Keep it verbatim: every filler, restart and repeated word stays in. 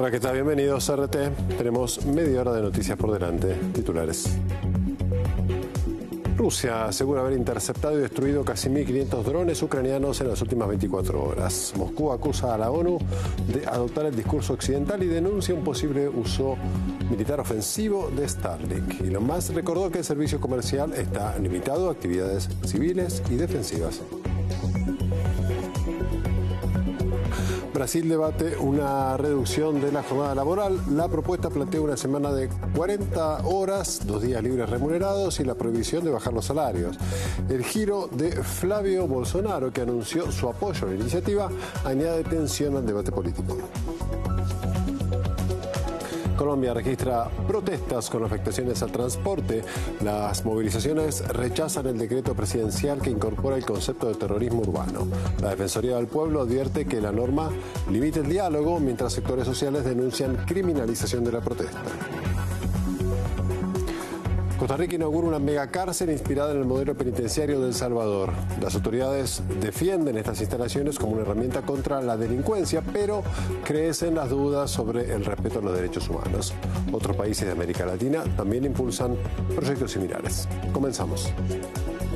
Hola, ¿qué tal? Bienvenidos a R T. Tenemos media hora de noticias por delante. Titulares. Rusia asegura haber interceptado y destruido casi mil quinientos drones ucranianos en las últimas veinticuatro horas. Moscú acusa a la ONU de adoptar el discurso occidental y denuncia un posible uso militar ofensivo de Starlink. Elon Musk recordó que el servicio comercial está limitado a actividades civiles y defensivas. Brasil debate una reducción de la jornada laboral. La propuesta plantea una semana de cuarenta horas, dos días libres remunerados y la prohibición de bajar los salarios. El giro de Flavio Bolsonaro, que anunció su apoyo a la iniciativa, añade tensión al debate político. Colombia registra protestas con afectaciones al transporte. Las movilizaciones rechazan el decreto presidencial que incorpora el concepto de terrorismo urbano. La Defensoría del Pueblo advierte que la norma limita el diálogo, mientras sectores sociales denuncian criminalización de la protesta. Costa Rica inaugura una megacárcel inspirada en el modelo penitenciario de El Salvador. Las autoridades defienden estas instalaciones como una herramienta contra la delincuencia, pero crecen las dudas sobre el respeto a los derechos humanos. Otros países de América Latina también impulsan proyectos similares. Comenzamos.